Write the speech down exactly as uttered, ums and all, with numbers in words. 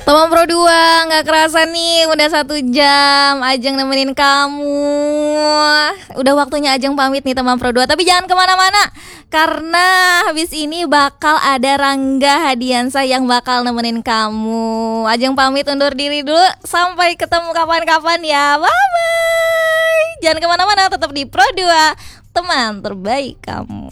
Teman Pro dua, gak kerasa nih udah satu jam Ajeng nemenin kamu. Udah waktunya Ajeng pamit nih teman Pro dua. Tapi jangan kemana-mana, karena habis ini bakal ada Rangga Hadiansa yang bakal nemenin kamu. Ajeng pamit undur diri dulu. Sampai ketemu kapan-kapan ya. Bye-bye. Jangan kemana-mana, tetap di Pro dua, teman terbaik kamu.